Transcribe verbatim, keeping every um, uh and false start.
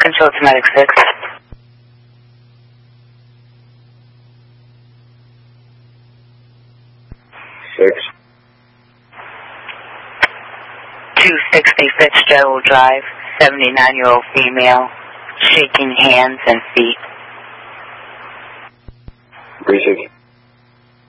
Control to Medic six. Six. two sixty Fitzgerald Drive, seventy-nine-year-old female, shaking hands and feet. Three six.